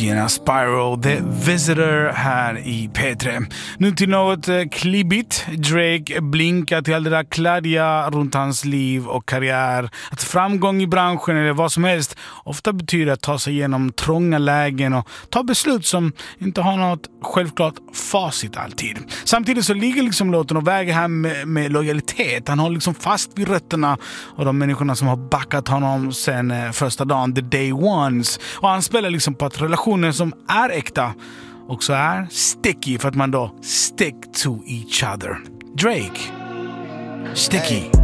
Sienna Spyro, The Visitor här i P3. Nu till något klibbigt. Drake blinkar till all det där kladdiga runt hans liv och karriär. Att framgång i branschen eller vad som helst ofta betyder att ta sig igenom trånga lägen och ta beslut som inte har något självklart facit alltid. Samtidigt så ligger liksom låten och väger här med lojalitet. Han håller liksom fast vid rötterna och de människorna som har backat honom sen första dagen, the day ones. Och han spelar liksom på att relationer som är äkta också är sticky för att man då stick to each other. Drake, Sticky.